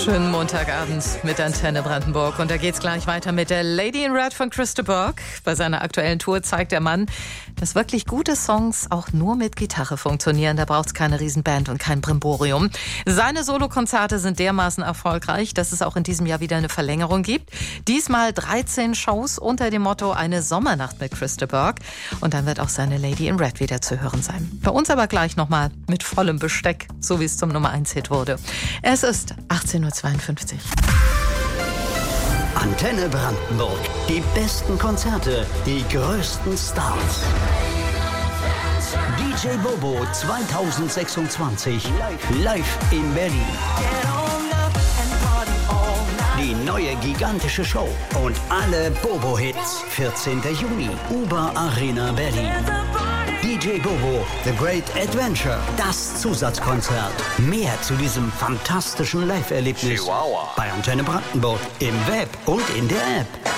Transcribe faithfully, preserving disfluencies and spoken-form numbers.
Schönen Montagabend mit Antenne Brandenburg. Und da geht's gleich weiter mit der Lady in Red von Chris de Burgh. Bei seiner aktuellen Tour zeigt der Mann, dass wirklich gute Songs auch nur mit Gitarre funktionieren. Da braucht's keine Riesenband und kein Brimborium. Seine Solokonzerte sind dermaßen erfolgreich, dass es auch in diesem Jahr wieder eine Verlängerung gibt. Diesmal dreizehn Shows unter dem Motto Eine Sommernacht mit Chris de Burgh. Und dann wird auch seine Lady in Red wieder zu hören sein. Bei uns aber gleich nochmal mit vollem Besteck, so wie es zum Nummer eins Hit wurde. Es ist achtzehn Uhr zweiundfünfzig. Antenne Brandenburg. Die besten Konzerte, die größten Stars. D J Bobo zweitausendsechsundzwanzig live in Berlin. Die neue gigantische Show und alle Bobo-Hits. vierzehnten Juni, Uber Arena Berlin. D J Bobo, The Great Adventure, das Zusatzkonzert. Mehr zu diesem fantastischen Live-Erlebnis bei Antenne Brandenburg im Web und in der App.